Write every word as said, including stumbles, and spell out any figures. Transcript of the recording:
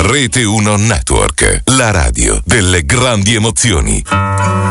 Rete uno Network, la radio delle grandi emozioni.